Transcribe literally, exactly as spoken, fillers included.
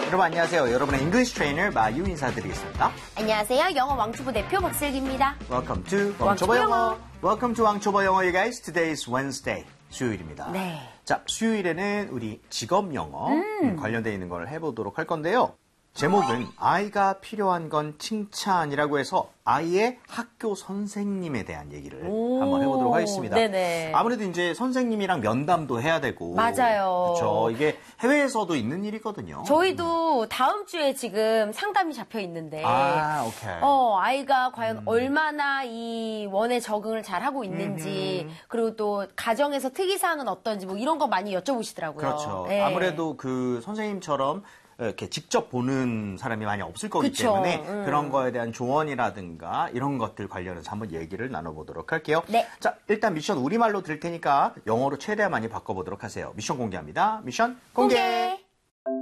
여러분 안녕하세요. 여러분의 잉글리시 트레이너 마유 인사드리겠습니다. 안녕하세요. 영어 왕초보 대표 박슬기입니다. Welcome to 왕초보 영어. Welcome to 왕초보 영어, you guys. Today is Wednesday. 수요일입니다. 네. 자, 수요일에는 우리 직업 영어 음. 관련되어 있는 걸 해보도록 할 건데요. 제목은 아이가 필요한 건 칭찬이라고 해서 아이의 학교 선생님에 대한 얘기를 한번 해보도록 하겠습니다. 네네. 아무래도 이제 선생님이랑 면담도 해야 되고. 맞아요. 그렇죠. 이게 해외에서도 있는 일이거든요. 저희도 다음 주에 지금 상담이 잡혀 있는데. 아, 오케이. 어, 아이가 과연 음. 얼마나 이 원에 적응을 잘 하고 있는지, 음흠. 그리고 또 가정에서 특이사항은 어떤지 뭐 이런 거 많이 여쭤보시더라고요. 그렇죠. 네. 아무래도 그 선생님처럼 이렇게 직접 보는 사람이 많이 없을 거기 그쵸. 때문에 음. 그런 거에 대한 조언이라든가 이런 것들 관련해서 한번 얘기를 나눠보도록 할게요. 네. 자, 일단 미션 우리말로 드릴 테니까 영어로 최대한 많이 바꿔보도록 하세요. 미션 공개합니다. 미션 공개! 공개.